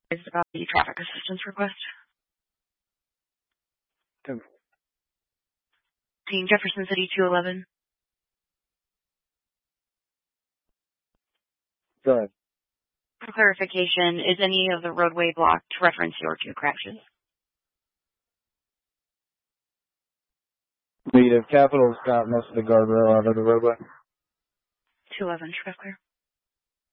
Is about the traffic assistance request. Go Team Jefferson City 211. ahead. For clarification, is any of the roadway blocked to reference your two crashes? Negative. Capital's got most of the guardrail out of the roadway. 211, traffic clear.